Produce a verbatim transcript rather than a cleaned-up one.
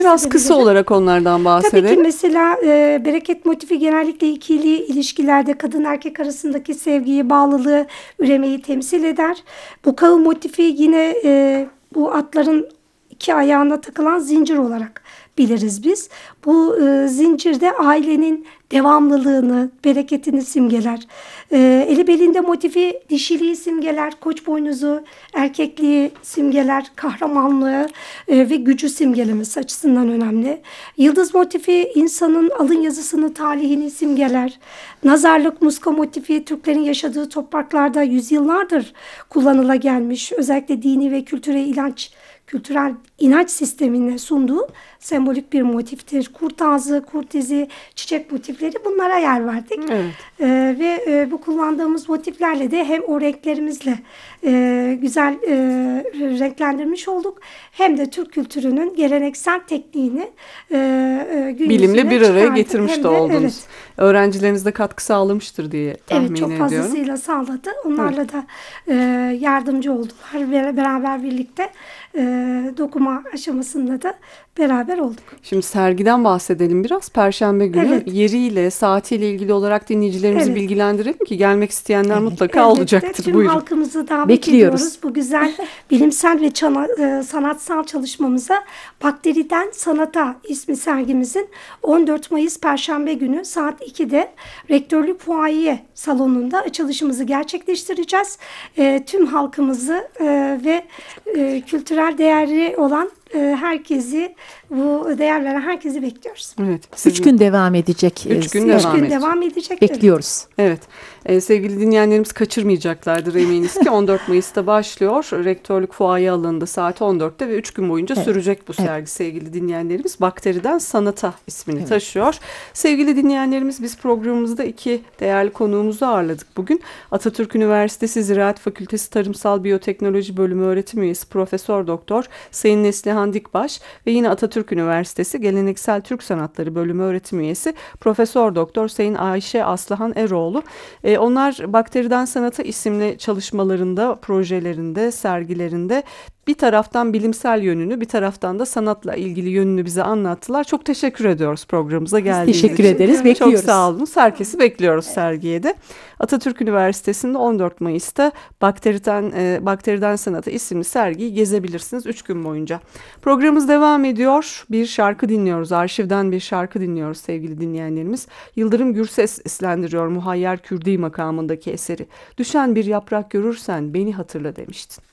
Biraz kısa olarak onlardan bahsedelim. Tabii ki mesela e, bereket motifi genellikle ikili ilişkilerde kadın erkek arasındaki sevgiyi, bağlılığı, üremeyi temsil eder. Bu kağı motifi yine e, bu atların iki ayağına takılan zincir olarak biliriz biz. Bu e, zincirde ailenin devamlılığını, bereketini simgeler. E, eli belinde motifi dişiliği simgeler, koç boynuzu erkekliği simgeler, kahramanlığı e, ve gücü simgelemesi açısından önemli. Yıldız motifi insanın alın yazısını, talihini simgeler. Nazarlık, muska motifi Türklerin yaşadığı topraklarda yüzyıllardır kullanıla gelmiş. Özellikle dini ve kültürel inanç kültürel inanç sistemine sunduğu sembolik bir motiftir. Kurt ağzı, kurt izi, çiçek motifleri bunlara yer verdik. Evet. Ee, ve e, bu kullandığımız motiflerle de hem o renklerimizle e, güzel e, renklendirmiş olduk, hem de Türk kültürünün geleneksel tekniğini e, e, gün bilimle yüzüne bir araya çıkardık. getirmiş Hem de de, oldunuz. evet. Öğrencileriniz de katkı sağlamıştır diye tahmin Evet, çok ediyorum. fazlasıyla sağladı. Onlarla da e, yardımcı oldular. Ve beraber birlikte e, dokuma aşamasında da beraber olduk. Şimdi sergiden bahsedelim biraz. Perşembe günü Evet. yeriyle, saatiyle ilgili olarak dinleyicilerimizi Evet. bilgilendirelim ki gelmek isteyenler Evet. mutlaka Elbette olacaktır. tüm Buyurun. halkımızı davet Bekliyoruz. ediyoruz. Bu güzel bilimsel ve çana- e, sanatsal çalışmamıza Bakteriden Sanata ismi sergimizin on dört Mayıs Perşembe günü saat ikide Rektörlük Fuaye salonunda açılışımızı gerçekleştireceğiz. E, tüm halkımızı e, ve e, kültürel değerli olan e, herkesi, bu değer veren herkesi bekliyoruz. Evet. Üç sizin- gün devam edecek. Üç e, gün Üç devam gün edecek. devam edecek. Bekliyoruz. Evet. Ee, sevgili dinleyenlerimiz kaçırmayacaklardır eminiz ki on dört Mayıs'ta başlıyor. Rektörlük fuaye alanında saat on dörtte ve üç gün boyunca Evet. sürecek bu Evet. sergi sevgili dinleyenlerimiz. Bakteriden Sanata ismini Evet. taşıyor. Sevgili dinleyenlerimiz, biz programımızda iki değerli konuğumuzu ağırladık bugün. Atatürk Üniversitesi Ziraat Fakültesi Tarımsal Biyoteknoloji Bölümü öğretim üyesi Profesör Doktor Sayın Neslihan Dikbaş ve yine Atatürk Üniversitesi Geleneksel Türk Sanatları Bölümü öğretim üyesi Profesör Doktor Sayın Ayşe Aslıhan Eroğlu. Ee, onlar Bakteriden Sanata isimli çalışmalarında, projelerinde, sergilerinde bir taraftan bilimsel yönünü, bir taraftan da sanatla ilgili yönünü bize anlattılar. Çok teşekkür ediyoruz programımıza geldiğiniz teşekkür için. ederiz, Çok bekliyoruz. sağ olun. Herkesi bekliyoruz sergiye de. Atatürk Üniversitesi'nde on dört Mayıs'ta Bakteriden, e, Bakteriden Sanata isimli sergiyi gezebilirsiniz üç gün boyunca. Programımız devam ediyor. Bir şarkı dinliyoruz. Arşivden bir şarkı dinliyoruz sevgili dinleyenlerimiz. Yıldırım Gürses seslendiriyor Muhayyer Kürdi makamındaki eseri. Düşen bir yaprak görürsen beni hatırla demiştin.